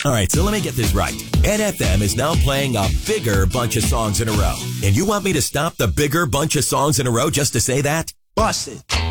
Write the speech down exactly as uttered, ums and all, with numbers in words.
All right, so let me get this right. N F M is now playing a bigger bunch of songs in a row. And you want me to stop the bigger bunch of songs in a row just to say that? Bust it.